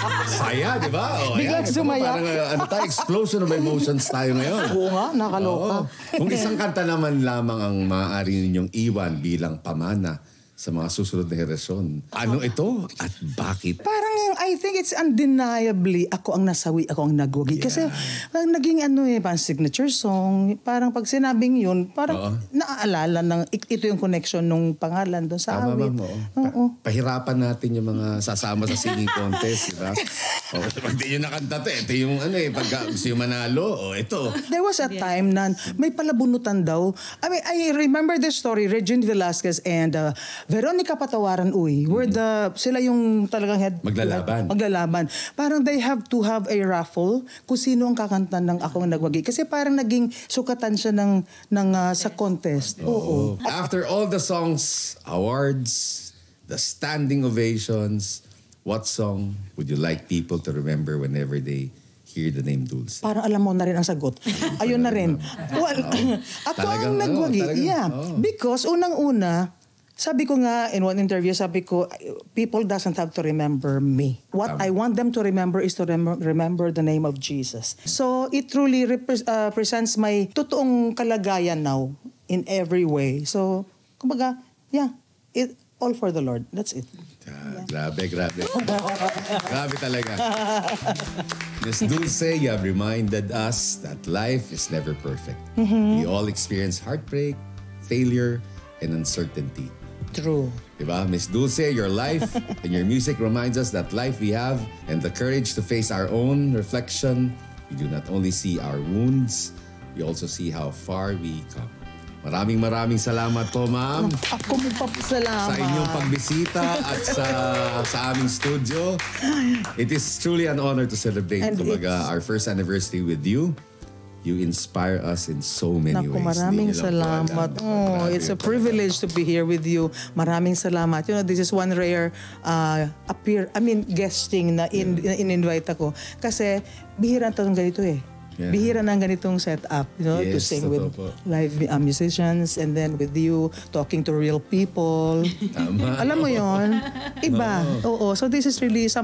Saya, di ba? Oh, Biglang ayan, sumaya. Parang explosion of emotions tayo ngayon. Oo nga, nakaloka. Oo. Kung isang kanta naman lamang ang maaari ninyong iwan bilang pamana sa mga susunod na henerasyon, ano ito at bakit? Parang I think it's undeniably ako ang nasawi, ako ang nagwagi. Kasi naging parang signature song. Parang pag sinabing yun, parang naaalala ng ito yung connection ng pangalan doon sa Tama, awit. ma'am, oo. Pahirapan natin yung mga sasama sa singing contest, di ba? Pag di nyo nakanta to, ito yung pagka gusto yung manalo, ito. There was a time na may palabunutan daw. I remember the story, Regine Velasquez and Veronica Patawaran Uy, were sila yung talagang maglalaban. Parang they have to have a raffle kung sino ang kakanta ng Ako ang Nagwagi. Kasi parang naging sukatan siya sa contest. Oo. After all the songs, awards, the standing ovations, what song would you like people to remember whenever they hear the name Dulce? Parang alam mo na rin ang sagot. Ayun na rin. Well, Ako ang Nagwagi. Because unang-una, sabi ko nga in one interview, sabi ko, people doesn't have to remember me. What I want them to remember is to remember the name of Jesus. So it truly presents my totoong kalagayan now in every way. So, kumbaga, it all for the Lord. That's it. Grabe. Grabe talaga. Miss Dulce, you have reminded us that life is never perfect. We all experience heartbreak, failure, and uncertainty. True. Diba? Miss Dulce, your life and your music reminds us that life we have and the courage to face our own reflection. We do not only see our wounds, we also see how far we come. Maraming salamat po, ma'am. Ako magpapasalamat. Sa inyong pagbisita at sa aming studio. It is truly an honor to celebrate our first anniversary with you. You inspire us in so many ways. Maraming salamat. It's a privilege to be here with you. Maraming salamat. You know, this is one rare guesting na in-invite ako. Kasi bihira itong ganito eh. Yeah. Bihira ng ganitong setup, to sing with live musicians and then with you talking to real people. Tama. Alam mo yon, iba. Oo. So this is really something